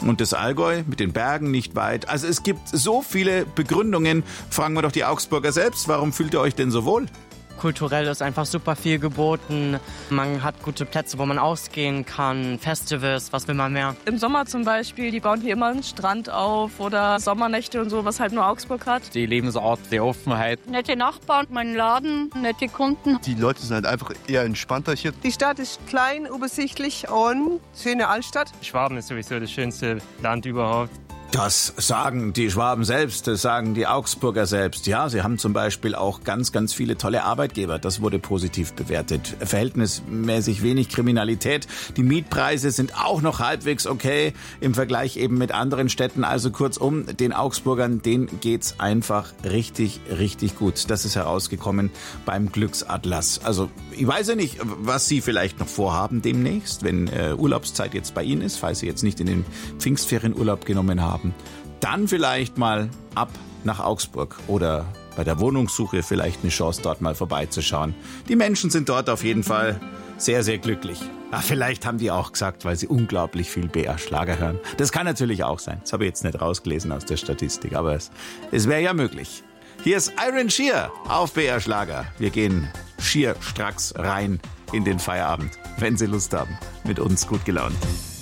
Und das Allgäu mit den Bergen nicht weit. Also es gibt so viele Begründungen. Fragen wir doch die Augsburger selbst. Warum fühlt ihr euch denn so wohl? Kulturell ist einfach super viel geboten. Man hat gute Plätze, wo man ausgehen kann, Festivals, was will man mehr? Im Sommer zum Beispiel, die bauen hier immer einen Strand auf oder Sommernächte und so, was halt nur Augsburg hat. Die Lebensart, die Offenheit. Nette Nachbarn, mein Laden, nette Kunden. Die Leute sind halt einfach eher entspannter hier. Die Stadt ist klein, übersichtlich und schöne Altstadt. Schwaben ist sowieso das schönste Land überhaupt. Das sagen die Schwaben selbst, das sagen die Augsburger selbst. Ja, sie haben zum Beispiel auch ganz, ganz viele tolle Arbeitgeber. Das wurde positiv bewertet. Verhältnismäßig wenig Kriminalität. Die Mietpreise sind auch noch halbwegs okay im Vergleich eben mit anderen Städten. Also kurzum, den Augsburgern, denen geht's einfach richtig, richtig gut. Das ist herausgekommen beim Glücksatlas. Also ich weiß ja nicht, was Sie vielleicht noch vorhaben demnächst, wenn Urlaubszeit jetzt bei Ihnen ist, falls Sie jetzt nicht in den Pfingstferienurlaub genommen haben. Dann vielleicht mal ab nach Augsburg oder bei der Wohnungssuche vielleicht eine Chance, dort mal vorbeizuschauen. Die Menschen sind dort auf jeden Fall sehr, sehr glücklich. Ach, vielleicht haben die auch gesagt, weil sie unglaublich viel BR-Schlager hören. Das kann natürlich auch sein. Das habe ich jetzt nicht rausgelesen aus der Statistik, aber es wäre ja möglich. Hier ist Iron Shear auf BR Schlager. Wir gehen schier stracks rein in den Feierabend, wenn Sie Lust haben. Mit uns gut gelaunt.